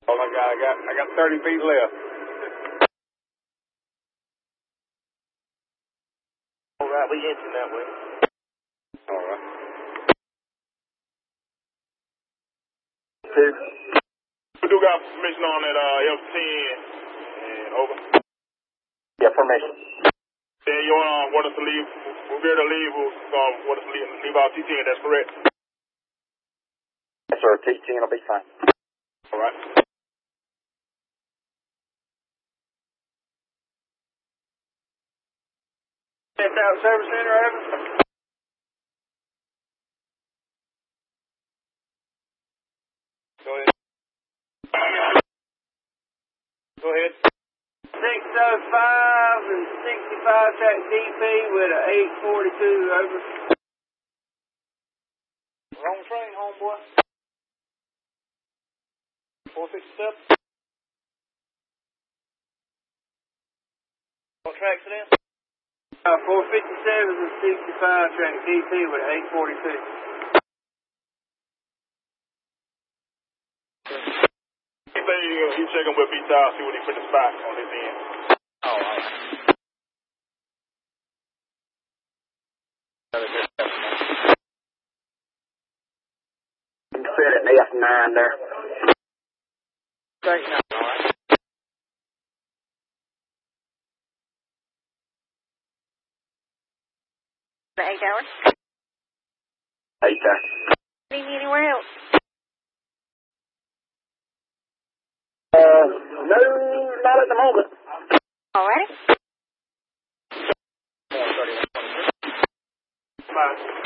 Oh my God, I got 30 feet left. All right, we inching that way. All right. 2. We do got permission on that F10 and over. Yeah, permission. Then you want us to leave? We're here to leave. Want us to leave out T10. That's correct. Yes, sir. T10 will be fine. All right. 10,000 Service Center, over. Go ahead. Go ahead. 605 and 65 track DP with a 842, over. Wrong train, homeboy. 457. What track's it in? 457 and 65 track DP with an 842. He's checking with B-Town, see what he put the spot on his end. Oh, all right. You can set it F9 there. Straight now, all right. The 8 hours? 8 there. Need me anywhere else? No, not at the moment. All righty. Bye.